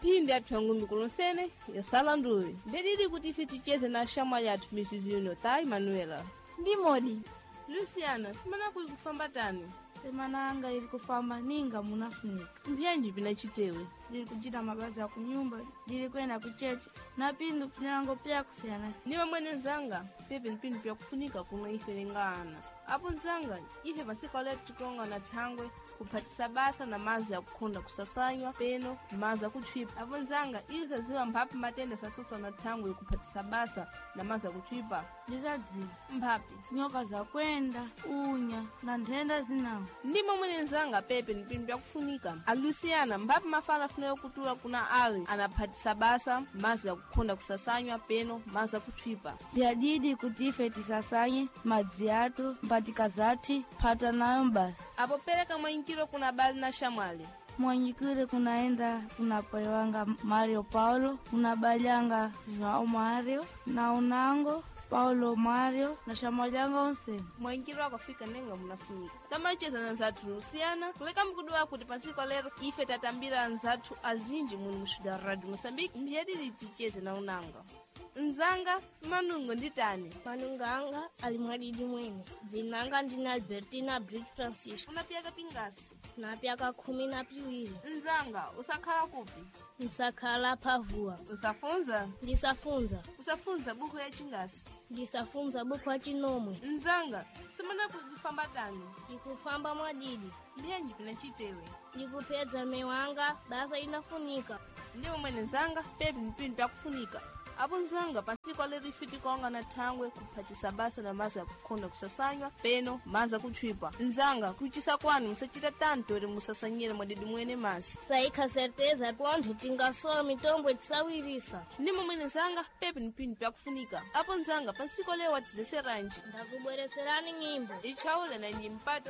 phindi athwangu mikulonsene yasala nduwe mbedili kuti ife ticheze na shamwa yathu Mrs. Uniotai Manuela. Ndi modi. Luciana, simana kufamba tani? Semana anga ili kufamba ninga munafunika. Mbyanji pinachitewe. Dili kuchita mabasa ya kunyumba, dili kwenda kucheche, na pindu pinango pia kusiyana. Niwe mwene nzanga, pepe mpindu pia kufunika kuna ife lingana. Apo nzanga, ife pasiko letu tukonga na thangwe, kuphatisa basa na mazi ya kukonda kusasanywa, peno, mazi ya kuchwipa. Apo nzanga, iyo saziwa mpapi matenda sasusa na thangwe kuphatisa basa na mazi ya kuchwipa. Ndizadziwa. Mpapi. Nyoka za kwenda, unya, na nthenda zinawo. Ndimo mwene nzanga pepe mpindu pia kufunika. Aluciana, mpapi mafana funayo kutula kuna ali, anaphatisa basa, mazi ya kukonda kusasanywa, peno, mazi ya kuchwipa. Vyadidi kuti ife tisasanye, madzi atu, mpatika zati, phata nayo mbasa. Apo pereka mwayinkiro kuna bali na shamwali. Mwanyikire kunaenda kuna paiwanga Mario Paulo, kuna balyanga João Mario, na unango Paulo Mario, na shamwalyanga onse. Mwayinkiro akafika nenga munafunika. Kama icheza na nzatu Luciana, kuleka mkudu wako kuti pasiko lero ife tatambira nzatu azinji muni mushuda Radio Mosambiki mbiyadili ticheze na unanga. Nzanga manungo nditani. Manunganga alimwadidi mwene. Zinanga ndina Albertina Bridge Francisco. Unapiaka pingasi? Napiaka 12. Nzanga usakhala kupi? Nsakhala pavua. Usafunza? Ndisafunza. Usafunza buku ya chingasi? Ndisafunza buku ya chinomwe. Nzanga simana kufamba tani? Ikufamba mwadidi. Mbyanji pinachitewe. Nikupedza mewanga basa inafunika. Ndiwo mwene nzanga pepe mpindu pya kufunika. Apo nzanga pasiko lero ifiti konga na thangwe kuphatisa basa na mazi ya kukonda kusasanywa, peno, mazi ya kuchwipa. Nzanga kuchisa kwani musachita tanto eri musasanyire mwadidi mwene masi. Saika certeza pontho tingasowa mitombo itisawirisa. Ndimo mwene nzanga pepe mpindu pya kufunika. Apo nzanga pasiko lero watizese ranji. Ndakubwereserani nyimbo. Ichaule na nyimpato